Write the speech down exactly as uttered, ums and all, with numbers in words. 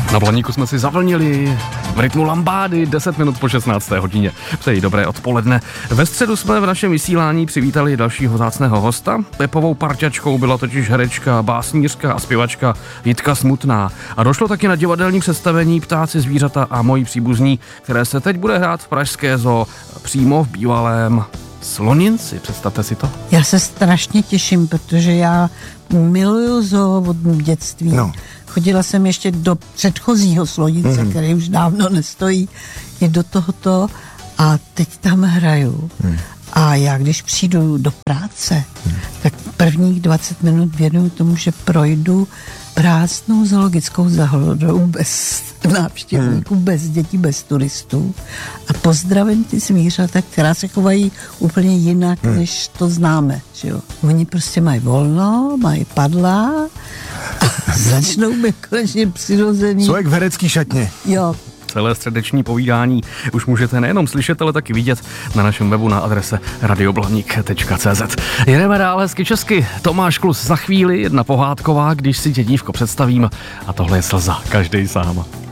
Na Blaníku jsme si zavlnili v rytmu lambády deset minut po šestnácté hodině. Přeji dobré odpoledne. Ve středu jsme v našem vysílání přivítali dalšího vzácného hosta. Pepovou parťačkou byla totiž herečka, básnířka a zpěvačka Jitka Smutná. A došlo taky na divadelní představení Ptáci, zvířata a moji příbuzní, které se teď bude hrát v Pražské zoo přímo v bývalém Sloninci. Představte si to. Já se strašně těším, protože já miluju zoo od dětství. No. Chodila jsem ještě do předchozího Slonince, mm. který už dávno nestojí, je do tohoto a teď tam hraju. Mm. A já, když přijdu do práce, mm. tak prvních dvacet minut věnuju tomu, že projdu prázdnou zoologickou zahradou bez návštěvníků, mm. bez dětí, bez turistů a pozdravím ty zvířata, která se chovají úplně jinak, mm. než to známe. Že jo? Oni prostě mají volno, mají padla a začnou mi konečně přirozený. Jsou jak v herecký šatně. Jo. Celé středeční povídání už můžete nejenom slyšet, ale taky vidět na našem webu na adrese radioblanik tečka cé zet. Jedeme dál hezky česky. Tomáš Klus za chvíli, jedna pohádková, když si tě dívko představím. A tohle je Slza, každej sám.